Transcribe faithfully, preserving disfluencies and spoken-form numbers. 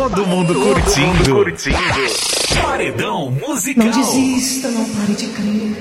todo mundo curtindo. Paredão musical. Não desista, não pare de crer.